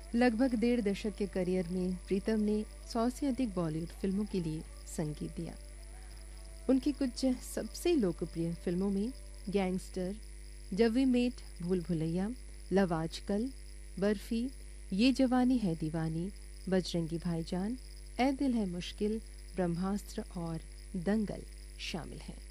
लगभग 1.5 दशक के करियर में प्रीतम ने 100 से अधिक बॉलीवुड फिल्मों के लिए संगीत दिया। उनकी कुछ सबसे लोकप्रिय फिल्मों में गैंगस्टर, जब वी मेट, भूल भुलैया, लव आजकल, बर्फी, ये जवानी है दीवानी, बजरंगी भाईजान, ए दिल है मुश्किल, ब्रह्मास्त्र और दंगल शामिल हैं।